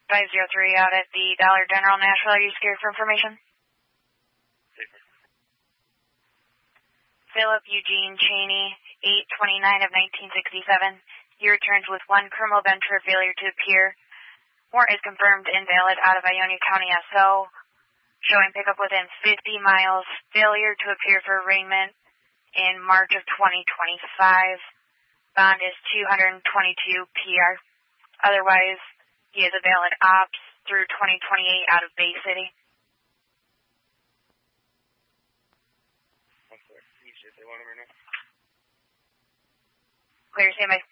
503 out at the Dollar General Nashville. Are you scared for information? Philip Eugene Cheney, 8/29 of 1967. He returns with one criminal bench for failure to appear. Warrant is confirmed invalid out of Ionia County SO. Showing pickup within 50 miles. Failure to appear for arraignment in March of 2025. Bond is 222 PR. Otherwise, he is a valid ops through 2028 out of Bay City. Clear, standby.